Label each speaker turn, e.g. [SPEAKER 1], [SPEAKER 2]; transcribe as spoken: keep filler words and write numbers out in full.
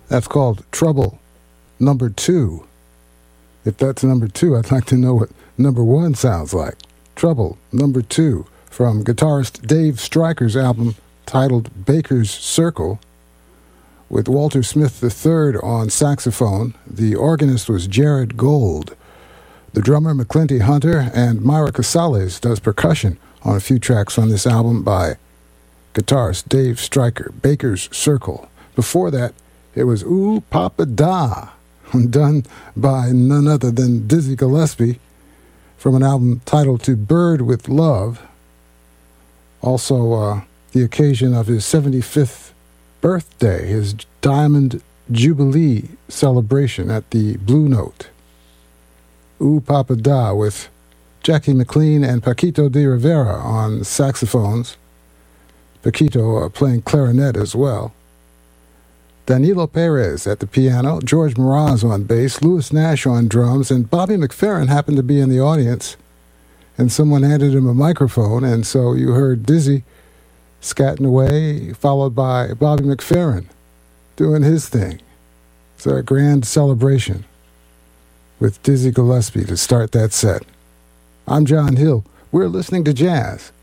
[SPEAKER 1] That's called Trouble Number Two. If that's number two, I'd like to know what number one sounds like. Trouble Number Two, from guitarist Dave Stryker's album titled Baker's Circle, with Walter Smith the third on saxophone. The organist was Jared Gold. The drummer, McClinty Hunter, and Myra Casales does percussion on a few tracks on this album by guitarist Dave Stryker, Baker's Circle. Before that, it was Ooh Papa Da, done by none other than Dizzy Gillespie from an album titled To Bird with Love. Also, uh, the occasion of his seventy-fifth birthday, his Diamond Jubilee celebration at the Blue Note. Ooh Papa Da with Jackie McLean and Paquito de Rivera on saxophones. Paquito uh, playing clarinet as well. Danilo Perez at the piano, George Mraz on bass, Louis Nash on drums, and Bobby McFerrin happened to be in the audience, and someone handed him a microphone, and so you heard Dizzy scatting away, followed by Bobby McFerrin doing his thing. It's a grand celebration with Dizzy Gillespie to start that set. I'm John Hill. We're listening to jazz